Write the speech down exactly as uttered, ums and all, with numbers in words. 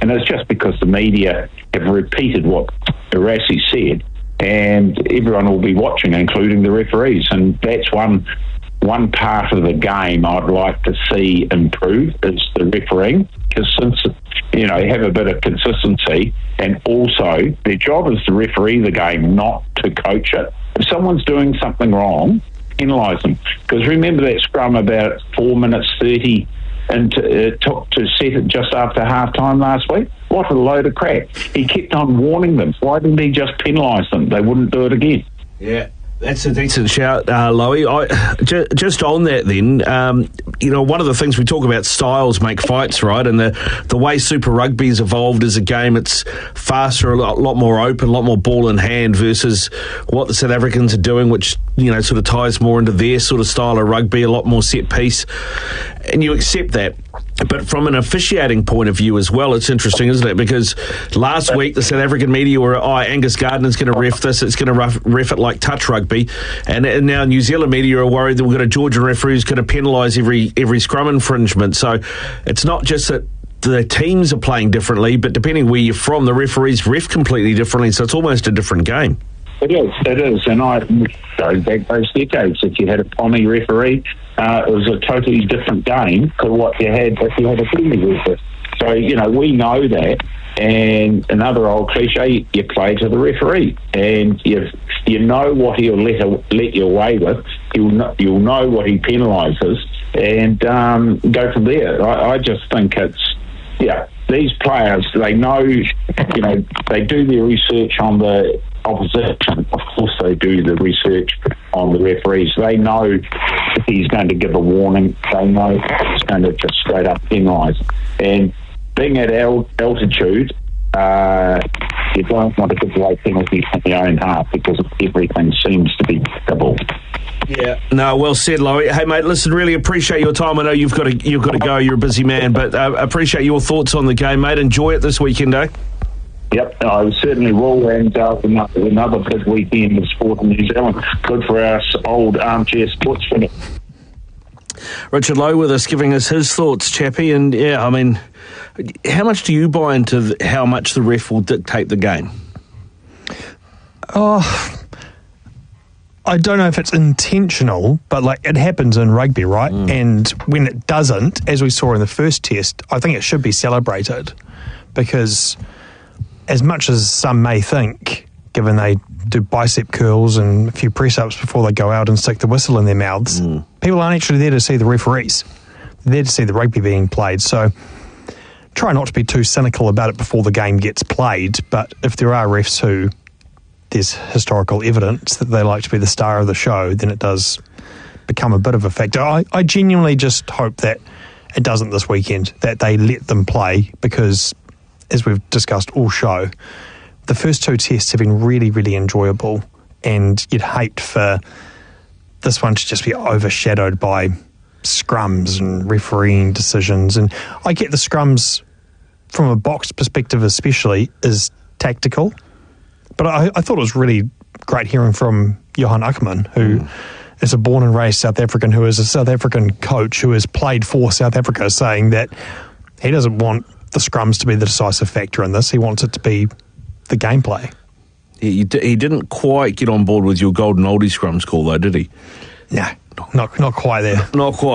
And it's just because the media have repeated what Erassi said, and everyone will be watching, including the referees. And that's one one part of the game I'd like to see improve is the refereeing, because since, you know, have a bit of consistency, and also their job is to referee the game, not to coach it. If someone's doing something wrong, penalise them. Because remember that scrum about four minutes thirty and it uh, took to set it just after half time last week? What a load of crap. He kept on warning them. Why didn't he just penalise them? They wouldn't do it again. Yeah. That's a decent shout, uh, Lowy. I, ju- just on that then, um, you know, one of the things we talk about, styles make fights, right? And the, the way Super Rugby's evolved as a game, it's faster, a lot, lot more open, a lot more ball in hand versus what the South Africans are doing, which, you know, sort of ties more into their sort of style of rugby, a lot more set piece. And you accept that. But from an officiating point of view as well, it's interesting, isn't it? Because last week the South African media were, oh, Angus Gardner's going to ref this, it's going to ref, ref it like touch rugby. And, and now New Zealand media are worried that we've got a Georgian referee who's going to penalise every, every scrum infringement. So it's not just that the teams are playing differently, but depending where you're from, the referees ref completely differently. So it's almost a different game. It is, it is. And I go back those decades. If you had a Pommy referee, uh, it was a totally different game to what you had if you had a Pommy referee. So, you know, we know that. And another old cliche, you play to the referee. And you you know what he'll let, let you away with. You'll know, you'll know what he penalises and um, go from there. I, I just think it's, yeah, these players, they know, you know, they do their research on the opposition. Of course they do the research on the referees. They know if he's going to give a warning. They know he's going to just straight up penalise. And being at al- altitude, uh, you don't want to give away penalties from your own half because everything seems to be double. Yeah, no, well said, Lowy. Hey, mate, listen, really appreciate your time. I know you've got to you've got to go. You're a busy man, but uh, appreciate your thoughts on the game, mate. Enjoy it this weekend, eh? Yep, I certainly will, and uh, another, another big weekend of sport in New Zealand. Good for our old armchair sports finish. Richard Lowe with us, giving us his thoughts, Chappie, and yeah, I mean, how much do you buy into the, how much the ref will dictate the game? Oh, I don't know if it's intentional, but like it happens in rugby, right? Mm. And when it doesn't, as we saw in the first test, I think it should be celebrated because as much as some may think, given they do bicep curls and a few press-ups before they go out and stick the whistle in their mouths, mm. people aren't actually there to see the referees. They're there to see the rugby being played. So try not to be too cynical about it before the game gets played, but if there are refs who there's historical evidence that they like to be the star of the show, then it does become a bit of a factor. I, I genuinely just hope that it doesn't this weekend, that they let them play, because as we've discussed all show, the first two tests have been really, really enjoyable, and you'd hate for this one to just be overshadowed by scrums and refereeing decisions. And I get the scrums, from a box perspective especially, is tactical. But I, I thought it was really great hearing from Johan Ackerman, who mm. is a born and raised South African, who is a South African coach who has played for South Africa, saying that he doesn't want the scrums to be the decisive factor in this. He wants it to be the gameplay. He, he didn't quite get on board with your golden oldie scrums call, though, did he? No, not, not quite there. Not quite.